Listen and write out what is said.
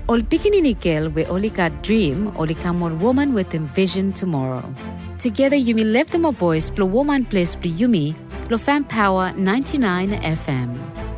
Ol pikinini girl we only got dream, only come on woman with envision tomorrow. Together Yumi left them a voice, plo woman place pli Yumi, plo fan power 99 FM.